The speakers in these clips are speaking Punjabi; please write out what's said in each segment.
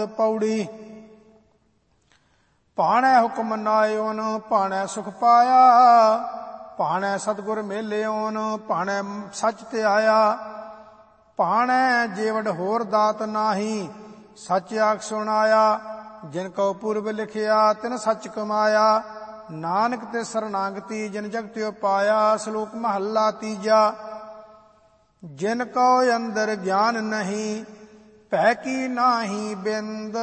ਪੌੜੀ। ਭਾਣੈ ਹੁਕਮ ਨਾਇਓਨ ਭਾਣੈ ਸੁਖ ਪਾਇਆ, ਭਾਣੈ ਸਤਿਗੁਰ ਮੇਲਿਓਨ ਭਾਣੈ ਸੱਚ ਤੇ ਆਇਆ। ਭਾਣੈ ਜੀਵੜ ਹੋਰ ਦਾਤ ਨਾਹੀ, ਸੱਚ ਆਖ ਸੁਣਾਇਆ। ਜਿਨ ਕਉ ਪੂਰਬ ਲਿਖਿਆ ਤਿਨ ਸੱਚ ਕਮਾਇਆ, ਨਾਨਕ ਤੇ ਸਰਨਾਗਤੀ ਜਿਨ ਜਗਤਿ ਪਾਇਆ। ਸ਼ਲੋਕ ਮਹੱਲਾ ਤੀਜਾ। ਜਿਨ ਕਉ ਅੰਦਰ ਗਿਆਨ ਨਹੀਂ, ਭੈ ਕੀ ਨਾਹੀ ਬਿੰਦ।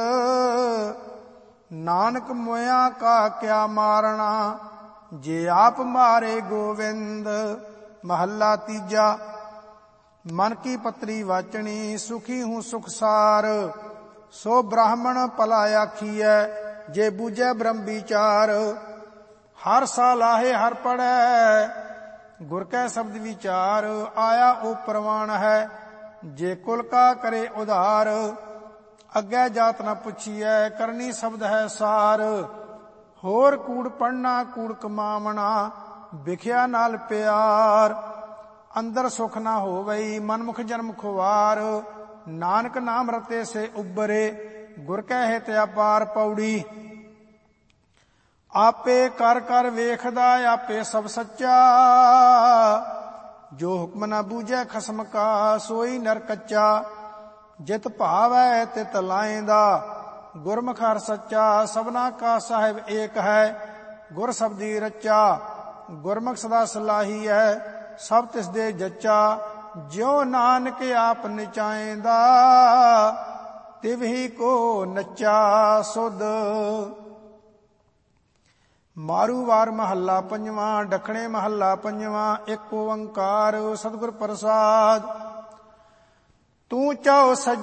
ਨਾਨਕ ਮੋਇਆ ਕਾ ਕਿਆ ਮਾਰਣਾ, ਜੇ ਆਪ ਮਾਰੇ ਗੋਵਿੰਦ। ਮਹੱਲਾ ਤੀਜਾ। ਮਨ ਕੀ ਪਤਰੀ ਵਾਚਣੀ, ਸੁਖੀ ਹੂੰ ਸੁਖ ਸਾਰ। ਸੋ ਬ੍ਰਾਹਮਣ ਭਲਾ ਆਖੀਐ, ਜੇ ਬੂਝੈ ਬ੍ਰਹਮ ਵਿਚਾਰ। ਹਰ ਸਾਲਾਹੇ ਹਰ ਪੜੈ, ਗੁਰ ਕੈ ਸ਼ਬਦ ਵਿਚਾਰ। ਆਇਆ ਉਹ ਪ੍ਰਵਾਨ ਹੈ, ਜੇ ਕੁਲ ਕਾ ਕਰੇ ਉਧਾਰ। ਅੱਗੇ ਜਾਤ ਨ ਪੁੱਛੀਐ, ਕਰਨੀ ਸ਼ਬਦ ਹੈ ਸਾਰ। ਹੋਰ ਕੂੜ ਪੜਨਾ ਕੂੜ ਕਮਾਵਣਾ, ਵਿਖਿਆ ਨਾਲ ਪਿਆਰ। ਅੰਦਰ ਸੁਖ ਨਾ ਹੋਵਈ, ਮਨਮੁਖ ਜਨਮ ਖੁਆਰ। ਨਾਨਕ ਨਾਮ ਰਤੇ ਸੇ ਉਬਰੇ, ਗੁਰ ਕੈ ਹਿਤ ਅਪਾਰ। ਪੌੜੀ। ਆਪੇ ਕਰ ਕਰ ਵੇਖਦਾ ਆਪੇ ਸਭ ਸੱਚਾ, ਜੋ ਹੁਕਮ ਨਾ ਬੂਝੈ ਖਸਮ ਕਾ ਸੋਈ ਨਰ ਕੱਚਾ। ਜਿਤ ਭਾਵੈ ਤਿਤ ਲਾਇਂਦਾ, ਗੁਰਮੁਖ ਹਰਿ ਸੱਚਾ। ਸਭਨਾ ਕਾ ਸਾਹਿਬ ਏਕ ਹੈ, ਗੁਰ ਸ਼ਬਦੀ ਰਚਾ। ਗੁਰਮੁਖ ਸਦਾ ਸਲਾਹੀ ਹੈ, ਸਭ ਤਿਸ ਦੇ ਜੱਚਾ। ਜਿਉ ਨਾਨਕ ਆਪ ਨਚਾਇਂਦਾ, ਤਿਵਹੀ ਕੋ ਨੱਚਾ ਸੁਧ। ਮਾਰੂ ਵਾਰ ਮਹੱਲਾ ਪੰਜਵਾਂ। ਡਖਣੇ ਮਹੱਲਾ ਪੰਜਵਾਂ। ਇੱਕ ਓੰਕਾਰ ਸਤਿਗੁਰ ਪ੍ਰਸਾਦਿ। ਤੂੰ ਚਾਉ